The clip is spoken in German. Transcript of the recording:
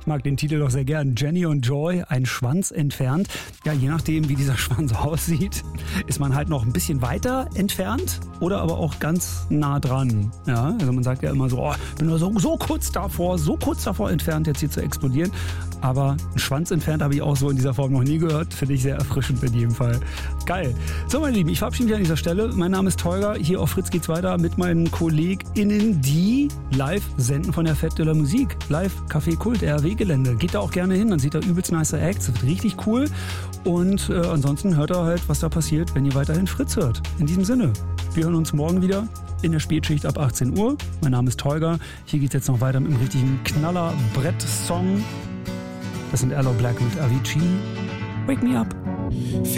mag den Titel doch sehr gern. Jenny und Joy, ein Schwanz entfernt. Ja, je nachdem, wie dieser Schwanz aussieht, ist man halt noch ein bisschen weiter entfernt oder aber auch ganz nah dran. Ja, also man sagt ja immer so, ich bin nur so kurz davor entfernt, jetzt hier zu explodieren. Aber einen Schwanz entfernt habe ich auch so in dieser Form noch nie gehört. Finde ich sehr erfrischend in jedem Fall. Geil. So, meine Lieben, ich verabschiede mich an dieser Stelle. Mein Name ist Tolga. Hier auf Fritz geht's weiter mit meinen KollegInnen, die live senden von der Fête de la Musique. Live Café Kult, RW-Gelände. Geht da auch gerne hin, dann seht ihr übelst nice Acts. Das wird richtig cool. Und ansonsten hört ihr halt, was da passiert, wenn ihr weiterhin Fritz hört. In diesem Sinne, wir hören uns morgen wieder in der Spätschicht ab 18 Uhr. Mein Name ist Tolga. Hier geht's jetzt noch weiter mit einem richtigen Knaller-Brett-Song. Das sind Aloe Blacc mit Avicii. Wake Me Up.